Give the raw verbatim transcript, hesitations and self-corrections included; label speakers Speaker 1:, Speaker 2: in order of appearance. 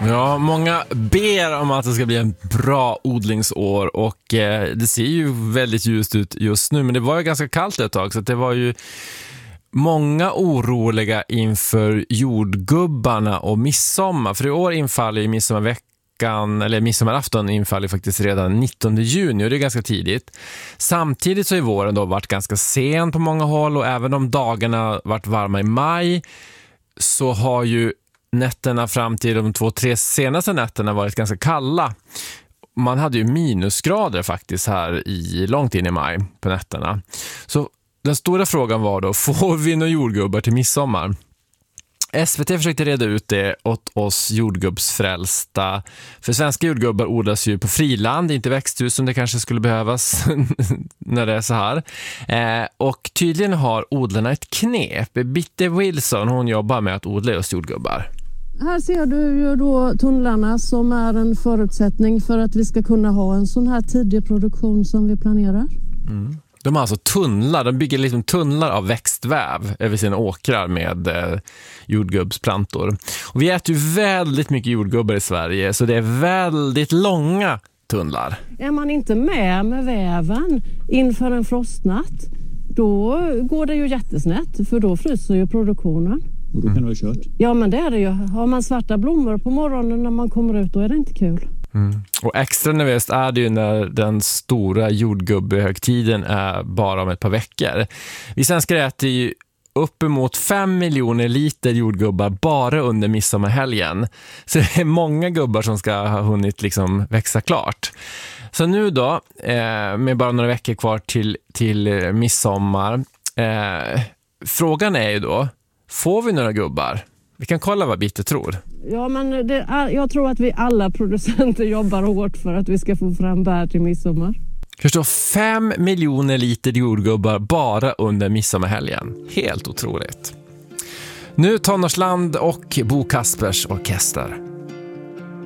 Speaker 1: Ja, många ber om att det ska bli en bra odlingsår och eh, det ser ju väldigt ljust ut just nu, men det var ju ganska kallt ett tag så att det var ju många oroliga inför jordgubbarna och midsommar. För i år infaller ju midsommarveckan, eller midsommarafton infaller faktiskt redan nittonde juni och det är ganska tidigt. Samtidigt så har våren då varit ganska sen på många håll och även om dagarna varit varma i maj så har ju nätterna fram till de två, tre senaste nätterna varit ganska kalla. Man hade ju minusgrader faktiskt här i långt in i maj på nätterna. Så den stora frågan var då, får vi några jordgubbar till midsommar? S V T försökte reda ut det åt oss jordgubbsfrälsta. För svenska jordgubbar odlas ju på friland, inte växthus som det kanske skulle behövas när det är så här. Eh, och tydligen har odlarna ett knep. Bitte Wilson, hon jobbar med att odla just jordgubbar.
Speaker 2: Här ser du ju då tunnlarna som är en förutsättning för att vi ska kunna ha en sån här tidig produktion som vi planerar.
Speaker 1: Mm. De har alltså tunnlar, de bygger liksom tunnlar av växtväv över sina åkrar med eh, jordgubbsplantor. Och vi äter ju väldigt mycket jordgubbar i Sverige så det är väldigt långa tunnlar.
Speaker 2: Är man inte med med väven inför en frostnatt, då går det ju jättesnett för då fryser ju produktionen.
Speaker 3: Och då kan det vara kört.
Speaker 2: Ja, men det är det ju. Har man svarta blommor på morgonen när man kommer ut, då är det inte kul.
Speaker 1: Mm. Och extra nervöst är det ju när den stora jordgubbehögtiden är bara om ett par veckor. Vi svenskar äter ju uppemot fem miljoner liter jordgubbar bara under midsommarhelgen. Så det är många gubbar som ska ha hunnit liksom växa klart. Så nu då, eh, med bara några veckor kvar till, till midsommar, eh, frågan är ju då, får vi några gubbar? Vi kan kolla vad Bitte tror.
Speaker 2: Ja, men det är, jag tror att vi alla producenter jobbar hårt för att vi ska få fram bär till midsommar.
Speaker 1: Förstå, fem miljoner liter jordgubbar bara under midsommarhelgen. Helt otroligt. Nu Tonårsland och Bo Kaspers orkester.